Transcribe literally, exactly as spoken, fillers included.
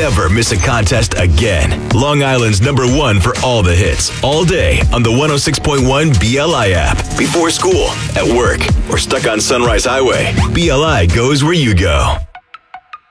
never miss a contest again. Long Island's number one for all the hits, all day on the one oh six point one B L I app. Before school, at work, or stuck on Sunrise Highway, B L I goes where you go.